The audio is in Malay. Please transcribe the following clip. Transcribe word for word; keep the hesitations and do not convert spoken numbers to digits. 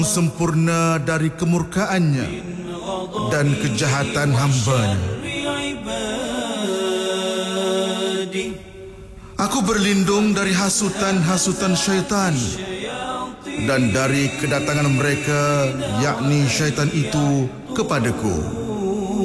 sempurna dari kemurkaannya dan kejahatan hamba-Nya. Aku berlindung dari hasutan-hasutan syaitan dan dari kedatangan mereka, yakni syaitan itu, kepadaku.